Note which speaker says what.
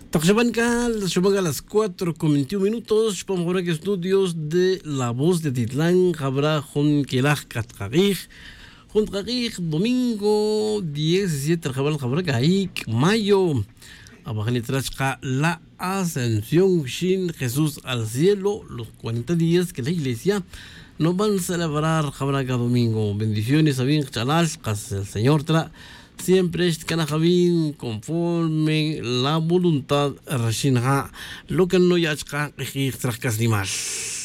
Speaker 1: Taxabancal, a las 4:21. Vamos ahora que estudios de La Voz de Titlán, habrá Junquilaj Catcagij. Junquilaj, domingo 17, habrá Gaik, mayo. Abajanitra la Ascensión Shin Jesús al cielo, los 40 días que la iglesia nos van a celebrar habrá domingo. Bendiciones a bien Chalash, el Señor tra. Siempre es Kanajabin conforme la voluntad Rashinha, lo que no ya es que trascas ni más.